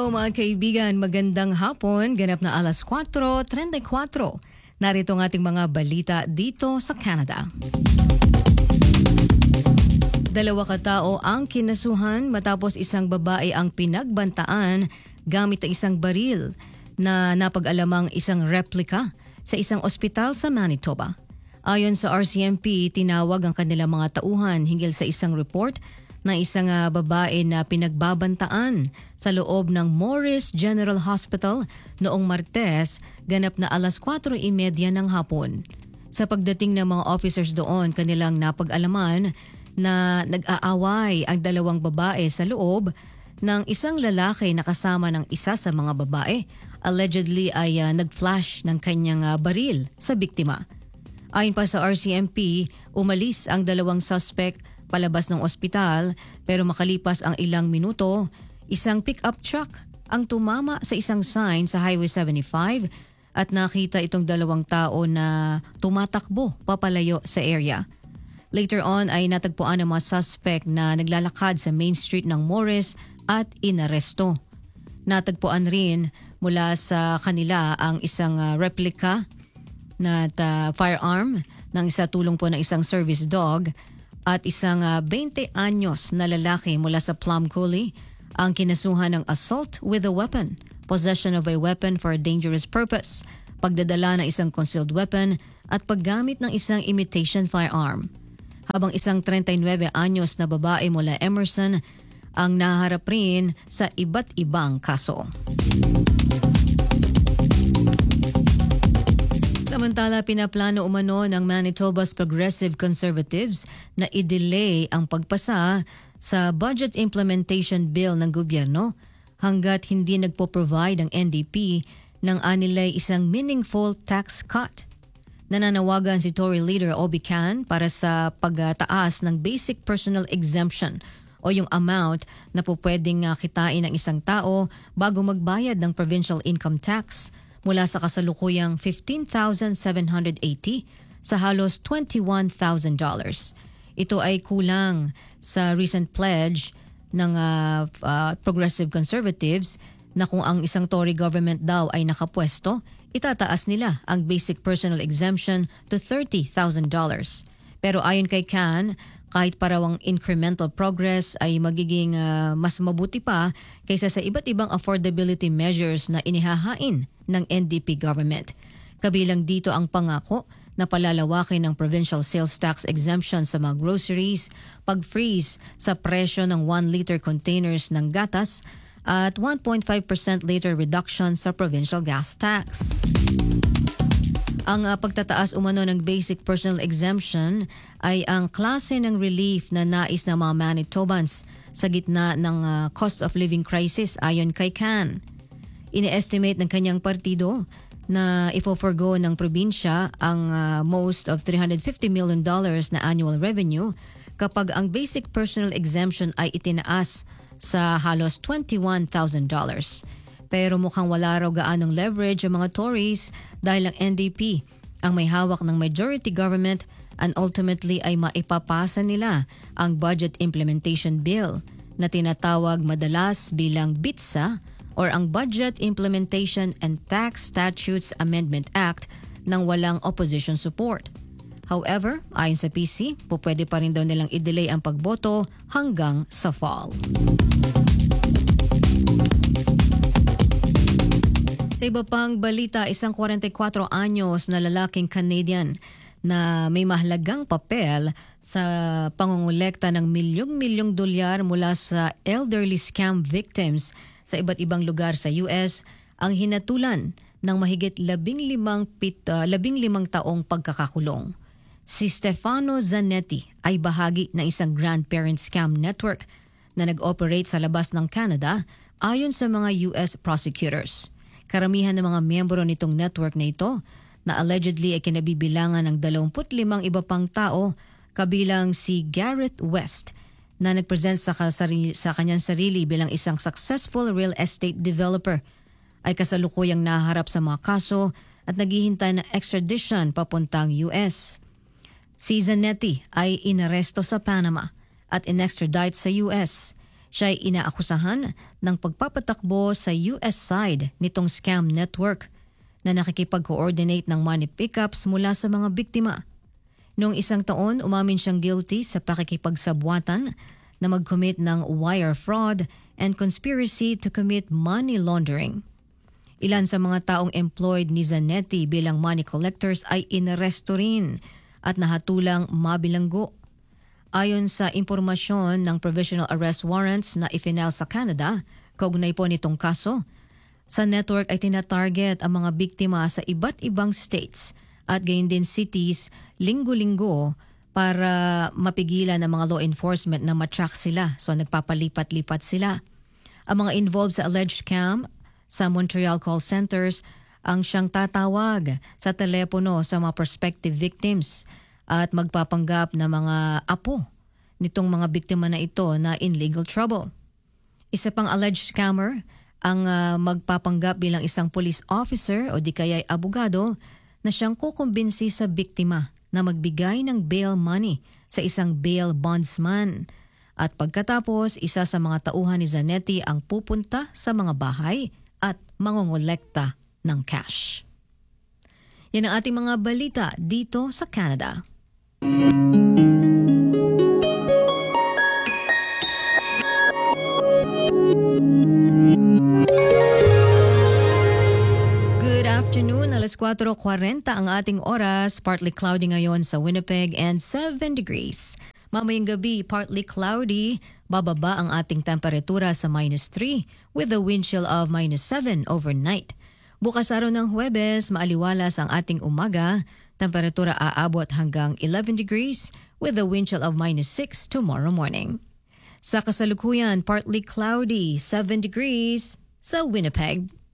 Hello mga kaibigan, magandang hapon. Ganap na alas 4:34. Narito ang ating mga balita dito sa Canada. 2 katao ang kinasuhan matapos isang babae ang pinagbantaan gamit ang isang baril na napag-alamang isang replika sa isang ospital sa Manitoba. Ayon sa RCMP, tinawag ang kanilang mga tauhan hinggil sa isang report na isang babae na pinagbabantaan sa loob ng Morris General Hospital noong Martes, ganap na alas 4:30 ng hapon. Sa pagdating ng mga officers doon, kanilang napag-alaman na nag-aaway ang 2 babae sa loob ng isang lalaki na kasama ng isa sa mga babae. Allegedly ay nag-flash ng kanyang baril sa biktima. Ayon pa sa RCMP, umalis ang 2 suspect palabas ng ospital pero makalipas ang ilang minuto, isang pick-up truck ang tumama sa isang sign sa Highway 75 at nakita itong 2 tao na tumatakbo papalayo sa area. Later on ay natagpuan ang mga suspect na naglalakad sa Main Street ng Morris at inaresto. Natagpuan rin mula sa kanila ang isang replica na firearm ng isa tulong po ng isang service dog at isang 20 anyos na lalaki mula sa Plum Coulee ang kinasuhan ng assault with a weapon, possession of a weapon for a dangerous purpose, pagdadala ng isang concealed weapon at paggamit ng isang imitation firearm. Habang isang 39 anyos na babae mula Emerson ang naharap rin sa iba't ibang kaso. Samantala, pinaplano umano ng Manitoba's Progressive Conservatives na i-delay ang pagpasa sa budget implementation bill ng gobyerno hanggat hindi nagpo-provide ang NDP ng anilay isang meaningful tax cut. Nananawagan si Tory leader Obi Can para sa pagtaas ng basic personal exemption o yung amount na pupwedeng kitain ng isang tao bago magbayad ng provincial income tax mula sa kasalukuyang $15,780 sa halos $21,000. Ito ay kulang sa recent pledge ng Progressive Conservatives na kung ang isang Tory government daw ay nakapwesto, itataas nila ang basic personal exemption to $30,000. Pero ayon kay Can, kahit parawang incremental progress ay magiging mas mabuti pa kaysa sa iba't ibang affordability measures na inihahain ng NDP government. Kabilang dito ang pangako na palalawakin ng provincial sales tax exemption sa mga groceries, pag-freeze sa presyo ng 1-liter containers ng gatas at 1.5% later reduction sa provincial gas tax. Ang pagtataas umano ng basic personal exemption ay ang klase ng relief na nais ng mga Manitobans sa gitna ng cost of living crisis ayon kay Can. Ine-estimate ng kanyang partido na ifo-forgo ng probinsya ang most of $350 million na annual revenue kapag ang basic personal exemption ay itinaas sa halos $21,000. Pero mukhang wala raw gaanong leverage ang mga Tories dahil ang NDP ang may hawak ng majority government and ultimately ay maipapasa nila ang budget implementation bill na tinatawag madalas bilang BITSA or ang Budget Implementation and Tax Statutes Amendment Act nang walang opposition support. However, ayon sa PC, pwede pa rin daw nilang i-delay ang pagboto hanggang sa fall. Sa iba pang balita, isang 44 anyos na lalaking Canadian na may mahalagang papel sa pangongolekta ng milyong-milyong dolyar mula sa elderly scam victims sa iba't ibang lugar sa US ang hinatulan ng mahigit 15 taong pagkakakulong. Si Stefano Zanetti ay bahagi ng isang grandparent scam network na nag-operate sa labas ng Canada ayon sa mga US prosecutors. Karamihan ng mga miyembro nitong network na ito na allegedly ay kinabibilangan ng 25 iba pang tao kabilang si Gareth West na nagpresent sa kanyang sarili bilang isang successful real estate developer ay kasalukuyang naharap sa mga kaso at naghihintay ng extradition papuntang US. Si Zanetti ay inaresto sa Panama at inextradite sa US. Siya ay inaakusahan ng pagpapatakbo sa US side nitong scam network na nakikipag-coordinate ng money pickups mula sa mga biktima. Noong isang taon, umamin siyang guilty sa pakikipagsabwatan na mag-commit ng wire fraud and conspiracy to commit money laundering. Ilan sa mga taong employed ni Zanetti bilang money collectors ay inaresto rin at nahatulang mabilanggo. Ayon sa impormasyon ng provisional arrest warrants na ifinal sa Canada, kaugnay po nitong kaso, sa network ay tinatarget ang mga biktima sa iba't ibang states at gayon din cities linggo-linggo para mapigilan ng mga law enforcement na matrack sila. So nagpapalipat-lipat sila. Ang mga involved sa alleged scam sa Montreal call centers ang siyang tatawag sa telepono sa mga prospective victims at magpapanggap na mga apo nitong mga biktima na ito na in legal trouble. Isa pang alleged scammer ang magpapanggap bilang isang police officer o di kaya'y abogado na siyang kukumbinsi sa biktima na magbigay ng bail money sa isang bail bondsman. At pagkatapos, isa sa mga tauhan ni Zanetti ang pupunta sa mga bahay at mangongolekta ng cash. Yan ang ating mga balita dito sa Canada. Good afternoon, alas 4:40 ang ating oras. Partly cloudy ngayon sa Winnipeg and 7 degrees. Mamayang gabi, partly cloudy, bababa ang ating temperatura sa -3 with a wind chill of -7 overnight. Bukas araw ng Huwebes, maaliwalas ang ating umaga, temperatura aabot hanggang 11 degrees with a wind chill of -6 tomorrow morning. Sa kasalukuyan, partly cloudy, 7 degrees sa Winnipeg.